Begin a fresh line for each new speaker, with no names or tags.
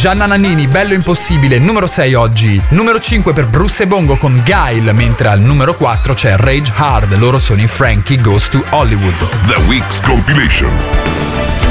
Gianna Nannini, Bello Impossibile, numero 6 oggi. Numero 5 per Bruce e Bongo con Guile, mentre al numero 4 c'è Rage Hard, loro sono i Frankie Goes to Hollywood.
The Week's Compilation.